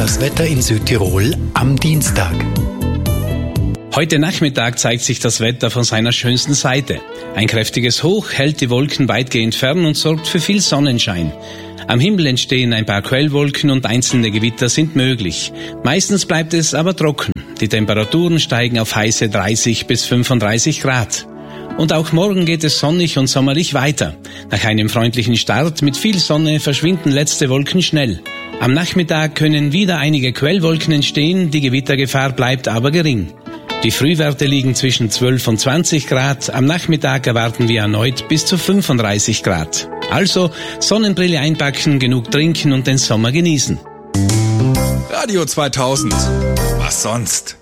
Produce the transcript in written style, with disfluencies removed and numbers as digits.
Das Wetter in Südtirol am Dienstag. Heute Nachmittag zeigt sich das Wetter von seiner schönsten Seite. Ein kräftiges Hoch hält die Wolken weitgehend fern und sorgt für viel Sonnenschein. Am Himmel entstehen ein paar Quellwolken und einzelne Gewitter sind möglich. Meistens bleibt es aber trocken. Die Temperaturen steigen auf heiße 30 bis 35 Grad. Und auch morgen geht es sonnig und sommerlich weiter. Nach einem freundlichen Start mit viel Sonne verschwinden letzte Wolken schnell. Am Nachmittag können wieder einige Quellwolken entstehen, die Gewittergefahr bleibt aber gering. Die Frühwerte liegen zwischen 12 und 20 Grad, am Nachmittag erwarten wir erneut bis zu 35 Grad. Also Sonnenbrille einpacken, genug trinken und den Sommer genießen. Radio 2000. Was sonst?